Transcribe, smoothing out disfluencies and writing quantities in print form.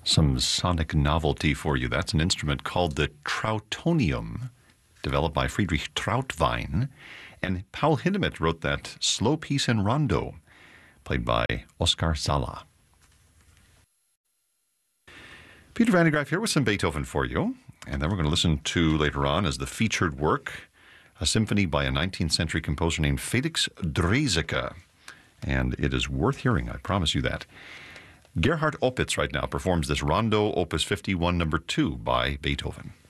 Some sonic novelty for you. That's an instrument called the Trautonium, developed by Friedrich Trautwein. And Paul Hindemith wrote that slow piece in rondo, played by Oskar Zala. Peter Van de Graaff here with some Beethoven for you. And then we're going to listen to, later on, as the featured work, a symphony by a 19th century composer named Felix Draeseke. And it is worth hearing, I promise you that. Gerhard Opitz right now performs this Rondo Opus 51 No. 2 by Beethoven.